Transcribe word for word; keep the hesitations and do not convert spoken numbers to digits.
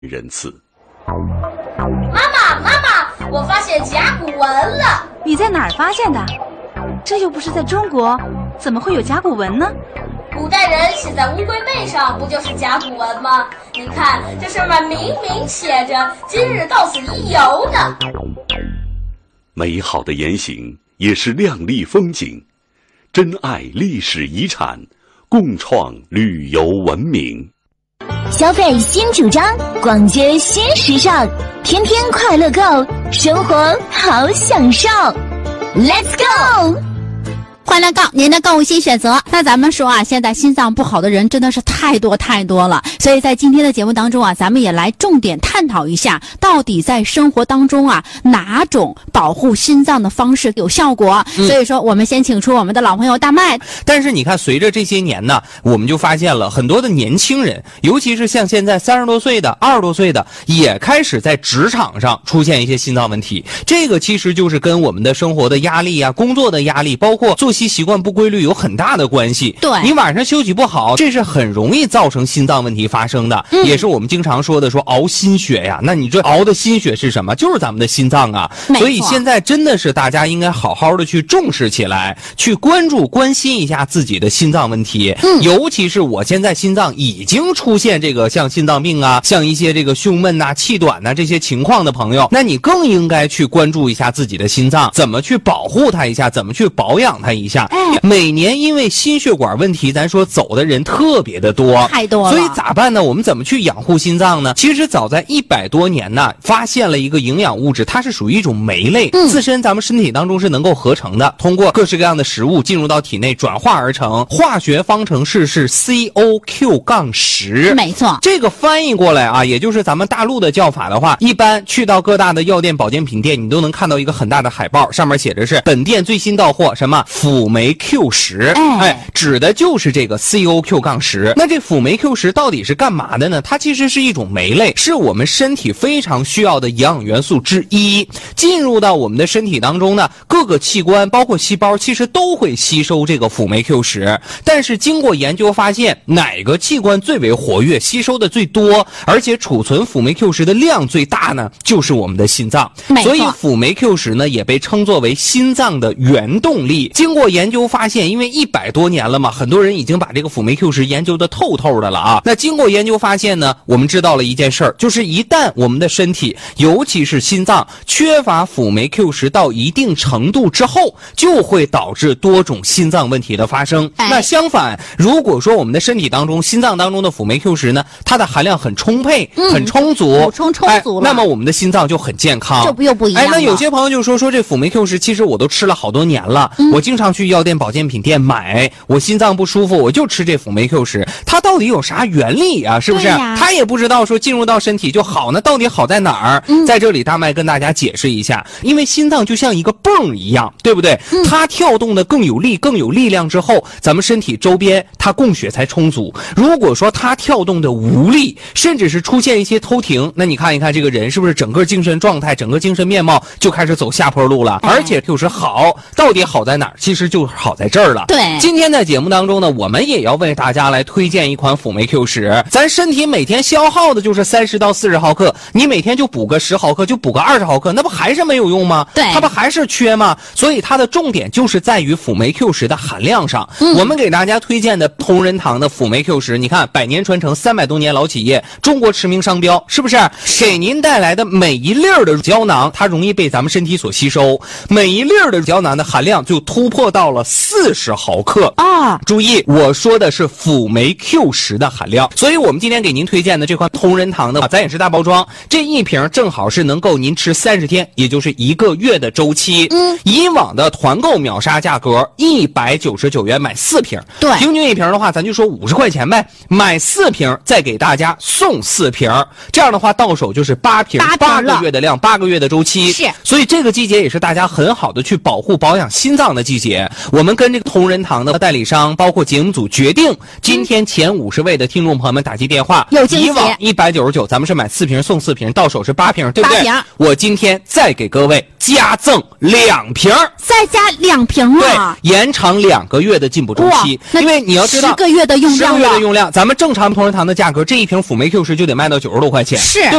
人次。 妈妈，妈妈，我发现甲骨文了。 你在哪儿发现的？这又不是在中国，怎么会有甲骨文呢？ 古代人写在乌龟背上，不就是甲骨文吗？你看，这上面明明写着“今日到此一游”呢。 美好的言行也是亮丽风景，珍爱历史遗产，共创旅游文明。 消费新主张，逛街新时尚，天天快乐购，生活好享受。Let's go！ 欢乐购，您的购物新选择。那咱们说啊，现在心脏不好的人真的是太多太多了，所以在今天的节目当中啊，咱们也来重点探讨一下，到底在生活当中啊，哪种保护心脏的方式有效果。嗯、所以说，我们先请出我们的老朋友大麦。 但是你看，随着这些年呢，我们就发现了很多的年轻人，尤其是像现在三十多岁的、二十多岁的，也开始在职场上出现一些心脏问题。这个其实就是跟我们的生活的压力啊、工作的压力，包括作息习惯不规律有很大的关系。 对， 你晚上休息不好，这是很容易造成心脏问题发生的。嗯、也是我们经常说的，说熬心血呀。那你这熬的心血是什么？就是咱们的心脏啊。所以现在真的是大家应该好好的去重视起来，去关注、关心一下自己的心脏问题。嗯，尤其是我现在心脏已经出现这个像心脏病啊，像一些这个胸闷呐、气短呐这些情况的朋友，那你更应该去关注一下自己的心脏，怎么去保护它一下，怎么去保养它一下。每年因为心血管问题，咱说走的人特别的多， 太多了。 所以咋办呢？我们怎么去养护心脏呢？其实早在一百多年呢，发现了一个营养物质，它是属于一种酶类，嗯、自身咱们身体当中是能够合成的，通过各式各样的食物进入到体内转化而成。化学方程式是 C O Q 十， 没错。 这个翻译过来啊，也就是咱们大陆的叫法的话，一般去到各大的药店、保健品店，你都能看到一个很大的海报，上面写着是本店最新到货什么辅酶 Q 十，哎, 哎，指的就是这个 C O Q 十。那这辅酶 Q 十到底是干嘛的呢？它其实是一种酶类，是我们身体非常需要的营养元素之一。进入到我们的身体当中呢，各个器官包括细胞其实都会吸收这个辅酶 Q 十。但是经过研究发现，哪个器官最为活跃，吸收的最多，而且储存辅酶 Q 十的量最大呢？就是我们的心脏。所以辅酶 Q 十呢，也被称作为心脏的原动力。经过研究发现，因为一百多年了嘛，很多人已经把这个辅酶 Q 十研究的透透的了啊。那经过研究发现呢，我们知道了一件事儿，就是一旦我们的身体，尤其是心脏缺乏辅酶 Q 十到一定程度之后，就会导致多种心脏问题的发生。哎、那相反，如果说我们的身体当中、心脏当中的辅酶 Q 十呢，它的含量很充沛、嗯、很充足， 补充充足了、 哎，那么我们的心脏就很健康。 这不又不一样了。 哎，那有些朋友就说说这辅酶 Q 十，其实我都吃了好多年了，嗯、我经常去药店、保健品店买，我心脏不舒服，我就吃这辅酶 Q 十，它到底有啥原理啊？是不是？他也不知道说进入到身体就好，那到底好在哪儿？嗯、在这里大麦跟大家解释一下，因为心脏就像一个泵一样，对不对？嗯、它跳动的更有力、更有力量之后，咱们身体周边它供血才充足。如果说它跳动的无力，甚至是出现一些偷停，那你看一看这个人是不是整个精神状态、整个精神面貌就开始走下坡路了？哎、而且 Q 十好，到底好在哪儿？其实就好在这儿了。 对， 今天在节目当中呢，我们也要为大家来推荐一款辅酶 Q 十。咱身体每天消耗的就是三十到四十毫克，你每天就补个十毫克，就补个二十毫克，那不还是没有用吗？ 对， 它不还是缺吗？所以它的重点就是在于辅酶 Q 十的含量上。嗯、我们给大家推荐的同仁堂的辅酶 Q 十，你看百年传承，三百多年老企业，中国驰名商标，是不是？给您带来的每一粒儿的胶囊，它容易被咱们身体所吸收，每一粒儿的胶囊的含量就突破到了四十毫克啊！注意，我说的是辅酶 Q 十的含量。所以我们今天给您推荐的这款同仁堂的，咱也是大包装，这一瓶正好是能够您吃三十天，也就是一个月的周期。嗯，以往的团购秒杀价格一百九十九元买四瓶， 对， 平均一瓶的话，咱就说五十块钱呗，买四瓶再给大家送四瓶，这样的话到手就是八瓶，八个月的量，八个月的周期。 是， 所以这个季节也是大家很好的去保护保养心脏的季节。我们跟这个同仁堂的代理商，包括节目组决定，今天前五十位的听众朋友们打击电话， 有惊喜， 以往一百九十九，咱们是买四。 四瓶送四瓶，到手是八瓶，对不对？ 八瓶。 我今天再给各位加赠两瓶， 再加两瓶啊！ 对，延长两个月的进补周期。因为你要知道， 十个月的用量， 十个月的用量，咱们正常同仁堂的价格，这一瓶辅酶 Q 十就得卖到九十多块钱， 是。